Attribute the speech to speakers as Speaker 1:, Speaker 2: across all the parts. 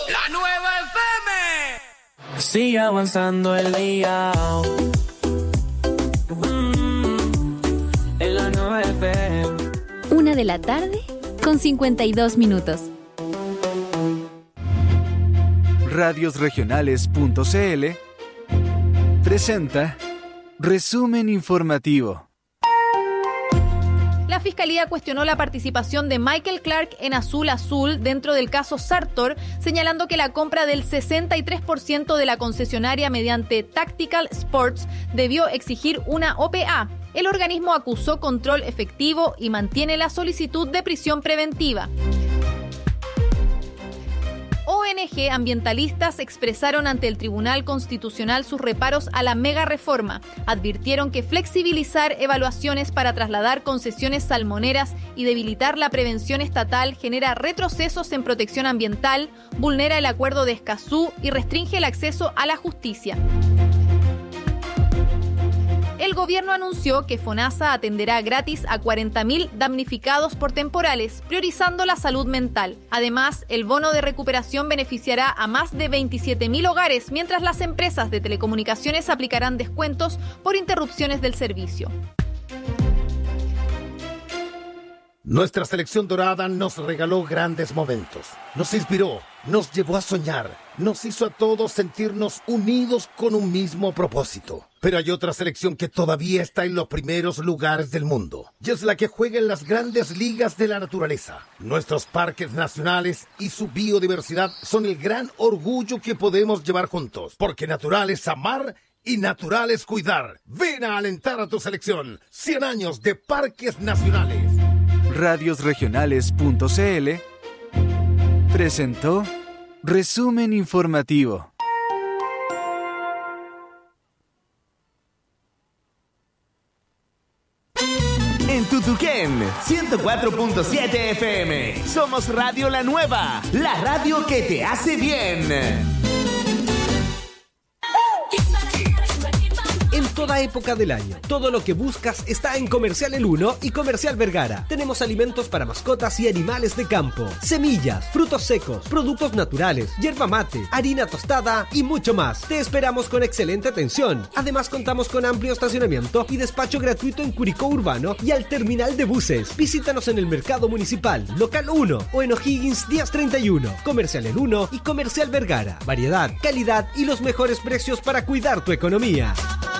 Speaker 1: La Nueva FM.
Speaker 2: Sigue avanzando el día. En la Nueva FM.
Speaker 3: 1:52 p.m.
Speaker 4: Radiosregionales.cl presenta Resumen Informativo.
Speaker 5: La Fiscalía cuestionó la participación de Michael Clark en Azul Azul dentro del caso Sartor, señalando que la compra del 63% de la concesionaria mediante Tactical Sports debió exigir una OPA. El organismo acusó control efectivo y mantiene la solicitud de prisión preventiva. ONG ambientalistas expresaron ante el Tribunal Constitucional sus reparos a la mega reforma. Advirtieron que flexibilizar evaluaciones para trasladar concesiones salmoneras y debilitar la prevención estatal genera retrocesos en protección ambiental, vulnera el acuerdo de Escazú y restringe el acceso a la justicia. El gobierno anunció que FONASA atenderá gratis a 40.000 damnificados por temporales, priorizando la salud mental. Además, el bono de recuperación beneficiará a más de 27.000 hogares, mientras las empresas de telecomunicaciones aplicarán descuentos por interrupciones del servicio.
Speaker 6: Nuestra selección dorada nos regaló grandes momentos, nos inspiró, nos llevó a soñar, nos hizo a todos sentirnos unidos con un mismo propósito. Pero hay otra selección que todavía está en los primeros lugares del mundo, y es la que juega en las grandes ligas de la naturaleza. Nuestros parques nacionales y su biodiversidad son el gran orgullo que podemos llevar juntos, porque natural es amar y natural es cuidar. Ven a alentar a tu selección. 100 años de parques nacionales.
Speaker 4: Radiosregionales.cl presentó Resumen Informativo.
Speaker 7: En Tutuquén, 104.7 FM. Somos Radio La Nueva, la radio que te hace bien.
Speaker 8: En toda época del año, todo lo que buscas está en Comercial El Uno y Comercial Vergara. Tenemos alimentos para mascotas y animales de campo, semillas, frutos secos, productos naturales, yerba mate, harina tostada y mucho más. Te esperamos con excelente atención. Además, contamos con amplio estacionamiento y despacho gratuito en Curicó Urbano y al terminal de buses. Visítanos en el Mercado Municipal, Local 1 o en O'Higgins 1031. Comercial El Uno y Comercial Vergara. Variedad, calidad y los mejores precios para cuidar tu economía.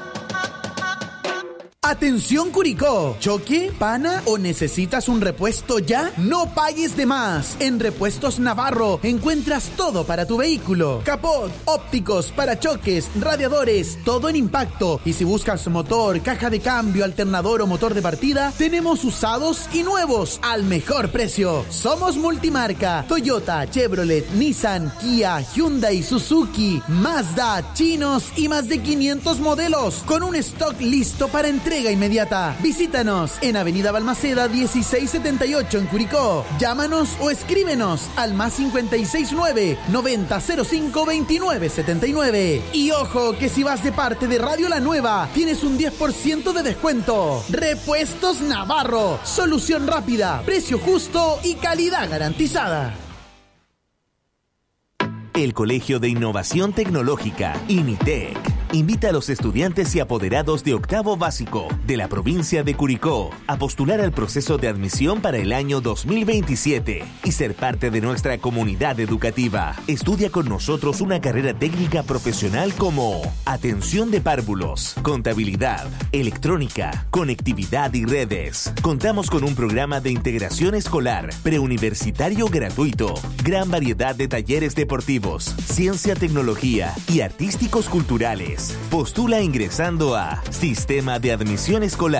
Speaker 9: Atención Curicó, ¿choque, pana o necesitas un repuesto ya? No pagues de más. En Repuestos Navarro encuentras todo para tu vehículo. Capot, ópticos, parachoques, radiadores, todo en impacto. Y si buscas motor, caja de cambio, alternador o motor de partida, tenemos usados y nuevos al mejor precio. Somos multimarca: Toyota, Chevrolet, Nissan, Kia, Hyundai, Suzuki, Mazda, chinos y más de 500 modelos con un stock listo para entrega inmediata. Visítanos en Avenida Balmaceda 1678 en Curicó. Llámanos o escríbenos al +569 9005 2979. Y ojo que si vas de parte de Radio La Nueva tienes un 10% de descuento. Repuestos Navarro, solución rápida, precio justo y calidad garantizada.
Speaker 7: El Colegio de Innovación Tecnológica, INITEC, invita a los estudiantes y apoderados de octavo básico de la provincia de Curicó a postular al proceso de admisión para el año 2027 y ser parte de nuestra comunidad educativa. Estudia con nosotros una carrera técnica profesional como atención de párvulos, contabilidad, electrónica, conectividad y redes. Contamos con un programa de integración escolar, preuniversitario gratuito, gran variedad de talleres deportivos, ciencia, tecnología y artísticos culturales. Postula ingresando a Sistema de Admisión Escolar